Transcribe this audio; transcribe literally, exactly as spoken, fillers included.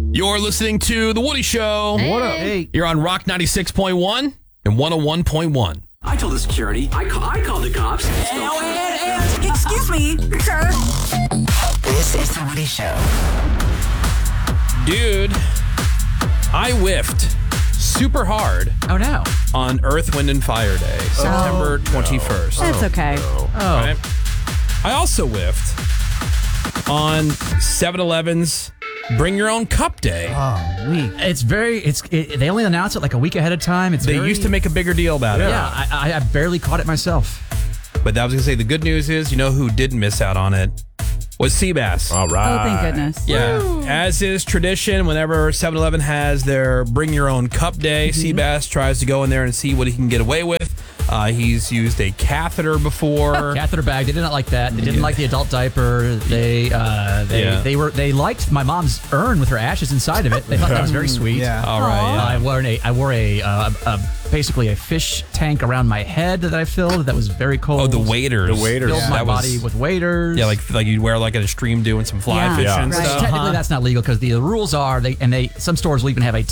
You're listening to The Woody Show. Hey. What up? Hey. You're on Rock ninety-six point one and one oh one point one. I told the security. I, ca- I called the cops. Oh, and, and, excuse me, sir. This is The Woody Show. Dude, I whiffed super hard Oh, no. on Earth, Wind, and Fire Day, September twenty-first. That's okay. Oh. Right? I also whiffed on seven eleven's Bring Your Own Cup Day. Oh, we. It's very, it's, it, they only announce it like a week ahead of time. It's They very, used to make a bigger deal about it. Yeah, I, I barely caught it myself. But I was going to say, the good news is, you know who didn't miss out on it? Was Seabass. All right. Oh, thank goodness. Yeah. As is tradition, whenever seven eleven has their Bring Your Own Cup Day, Seabass tries to go in there and see what he can get away with. Uh, he's used a catheter before. Catheter bag. They did not like that. They didn't Yeah. like the adult diaper. They uh, they Yeah. they were they liked my mom's urn with her ashes inside of it. They thought that was very sweet. Yeah. All right. Uh, Yeah. I wore a I wore a, uh, a basically a fish tank around my head that I filled. That was very cold. Oh, the waders. The waders. Filled Yeah. my That was- body with waders. Yeah, like like you'd wear like at a stream doing some fly Yeah. fishing Yeah. and Right. stuff. Technically, that's not legal because the rules are they and they some stores will even have a